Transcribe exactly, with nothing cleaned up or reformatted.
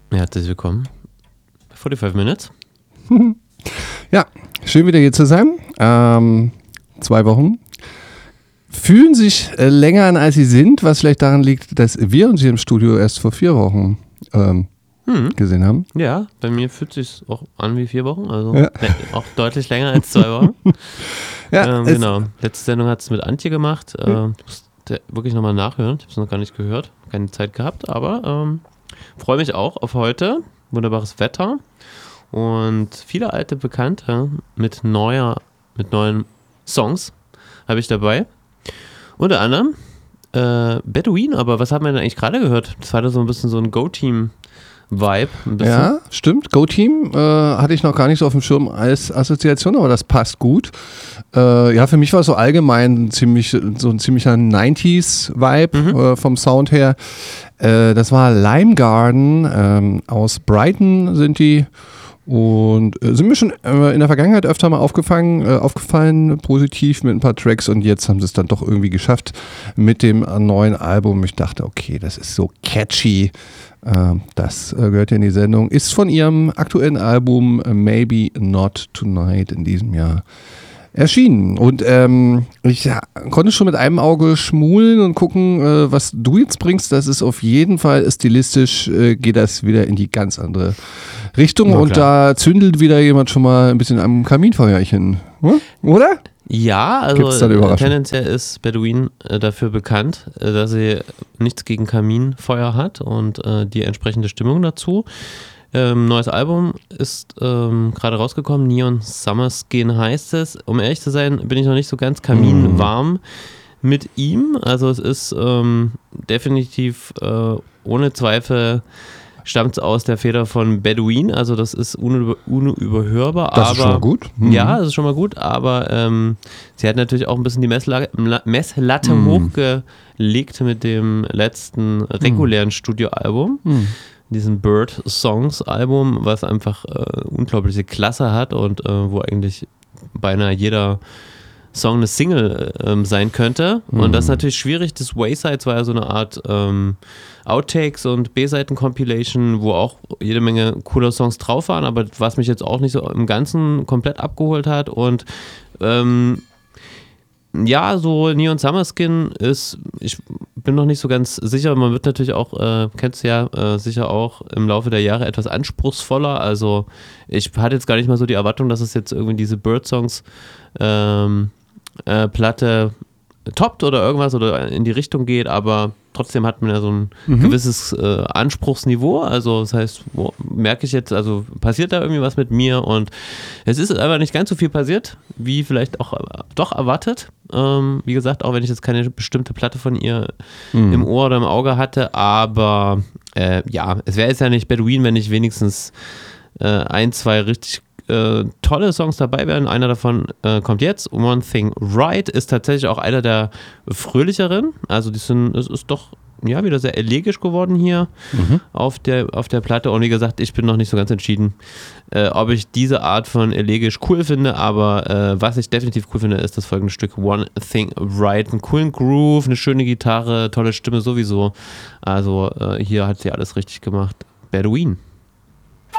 Herzlich willkommen bei forty-five Minutes. Ja, schön wieder hier zu sein. Ähm, zwei Wochen. Fühlen sich äh, länger an, als sie sind, was vielleicht daran liegt, dass wir uns hier im Studio erst vor vier Wochen ähm, hm. gesehen haben. Ja, bei mir fühlt es sich auch an wie vier Wochen, also ja. ne, auch deutlich länger als zwei Wochen. ja, ähm, genau, letzte Sendung hat es mit Antje gemacht. Äh, hm. Ich muss wirklich nochmal nachhören, ich habe es noch gar nicht gehört, keine Zeit gehabt, aber ähm, freue mich auch auf heute. Wunderbares Wetter und viele alte Bekannte mit neuer, mit neuen Songs habe ich dabei. Unter anderem äh, Bedouin, aber was haben wir denn eigentlich gerade gehört? Das war da so ein bisschen so ein Go-Team-Vibe. Ja, stimmt. Go-Team äh, hatte ich noch gar nicht so auf dem Schirm als Assoziation, aber das passt gut. Äh, ja, für mich war es so allgemein ziemlich, so ein ziemlicher neunziger-Vibe mhm. äh, vom Sound her. Äh, das war Lime Garden, ähm, aus Brighton sind die. Und äh, sind mir schon äh, in der Vergangenheit öfter mal aufgefallen, äh, aufgefallen, positiv mit ein paar Tracks, und jetzt haben sie es dann doch irgendwie geschafft mit dem äh, neuen Album. Ich dachte, okay, das ist so catchy, äh, das äh, gehört ja in die Sendung. Ist von ihrem aktuellen Album äh, Maybe Not Tonight in diesem Jahr erschienen. Und ähm, ich ja, konnte schon mit einem Auge schmulen und gucken, äh, was du jetzt bringst. Das ist auf jeden Fall stilistisch, äh, geht das wieder in die ganz andere Richtung. Und da zündelt wieder jemand schon mal ein bisschen am Kaminfeuerchen. Hm? Oder? Ja, also tendenziell ist Bedouin äh, dafür bekannt, äh, dass sie nichts gegen Kaminfeuer hat und äh, die entsprechende Stimmung dazu. Ähm, neues Album ist ähm, gerade rausgekommen, Neon Summer Skin heißt es. Um ehrlich zu sein, bin ich noch nicht so ganz kaminwarm mm. mit ihm. Also es ist ähm, definitiv äh, ohne Zweifel stammt es aus der Feder von Bedouin. Also das ist unüber, unüberhörbar. Das aber, ist schon mal gut. Mhm. Ja, das ist schon mal gut. Aber ähm, sie hat natürlich auch ein bisschen die Messlatte, Messlatte mm. hochgelegt mit dem letzten regulären mm. Studioalbum. Mm. Diesen Bird Songs Album, was einfach äh, unglaubliche Klasse hat und äh, wo eigentlich beinahe jeder Song eine Single äh, sein könnte. Mhm. Und das ist natürlich schwierig. Das Waysides war ja so eine Art ähm, Outtakes und B-Seiten-Compilation, wo auch jede Menge cooler Songs drauf waren, aber was mich jetzt auch nicht so im Ganzen komplett abgeholt hat. Und ähm, ja, so Neon Summer Skin ist, ich bin noch nicht so ganz sicher, man wird natürlich auch, äh, kennst du ja äh, sicher auch im Laufe der Jahre etwas anspruchsvoller, also ich hatte jetzt gar nicht mal so die Erwartung, dass es jetzt irgendwie diese Bird-Songs ähm, äh, Platte toppt oder irgendwas oder in die Richtung geht, aber trotzdem hat man ja so ein mhm. gewisses äh, Anspruchsniveau, also das heißt, wo, merke ich jetzt, also passiert da irgendwie was mit mir und es ist aber nicht ganz so viel passiert, wie vielleicht auch äh, doch erwartet. Ähm, wie gesagt, auch wenn ich jetzt keine bestimmte Platte von ihr mhm. im Ohr oder im Auge hatte, aber äh, ja, es wäre jetzt ja nicht Bedouin, wenn nicht wenigstens äh, ein, zwei richtig äh, tolle Songs dabei wären. Einer davon äh, kommt jetzt, One Thing Right, ist tatsächlich auch einer der fröhlicheren, also die sind, es ist doch ja wieder sehr elegisch geworden hier mhm. auf der, auf der Platte und wie gesagt, ich bin noch nicht so ganz entschieden, äh, ob ich diese Art von elegisch cool finde, aber äh, was ich definitiv cool finde, ist das folgende Stück One Thing Right, einen coolen Groove, eine schöne Gitarre, tolle Stimme sowieso, also äh, hier hat sie alles richtig gemacht. Bedouin.